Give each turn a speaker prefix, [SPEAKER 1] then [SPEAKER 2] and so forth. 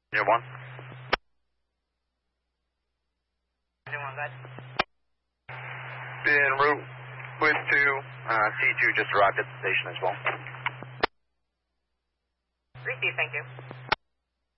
[SPEAKER 1] Near 1. En route with 2. C2 just arrived at the station as well.
[SPEAKER 2] Receive, thank you.